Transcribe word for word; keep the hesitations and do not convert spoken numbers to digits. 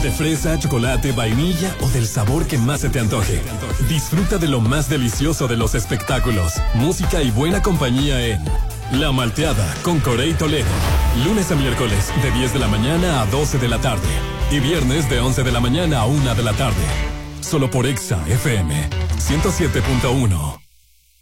De fresa, chocolate, vainilla o del sabor que más se te antoje. Disfruta de lo más delicioso de los espectáculos, música y buena compañía en La Malteada con Corey Toledo. Lunes a miércoles de diez de la mañana a doce de la tarde. Y viernes de once de la mañana a una de la tarde. Solo por Exa F M ciento siete punto uno.